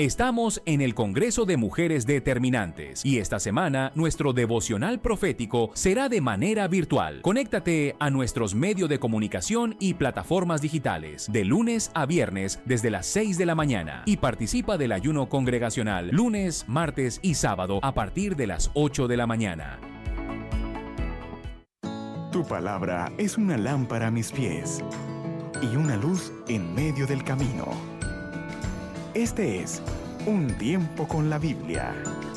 Estamos en el Congreso de Mujeres Determinantes y esta semana nuestro devocional profético será de manera virtual. Conéctate a nuestros medios de comunicación y plataformas digitales de lunes a viernes desde las 6 de la mañana y participa del ayuno congregacional lunes, martes y sábado a partir de las 8 de la mañana. Tu palabra es una lámpara a mis pies y una luz en medio del camino. Este es Un Tiempo con la Biblia.